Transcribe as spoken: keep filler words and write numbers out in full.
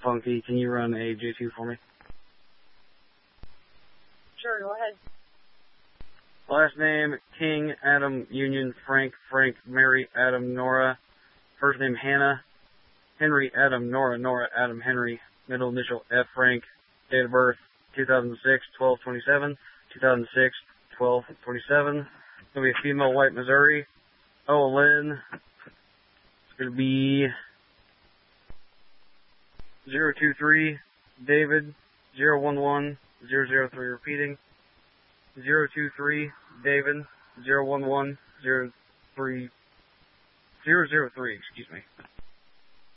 Funky. Can you run a J two for me? Sure, go ahead. Last name, King, Adam, Union, Frank, Frank, Mary, Adam, Nora. First name, Hannah. Henry, Adam, Nora, Nora, Adam, Henry. Middle initial, F, Frank. Date of birth, two thousand six, twelve twenty-seven. two thousand six, twelve twenty-seven. It's going to be a female, White, Missouri. O Lynn. It's going to be zero two three, David, zero one one, zero zero three, repeating. zero two three, David, zero one one, zero three, zero zero three, excuse me.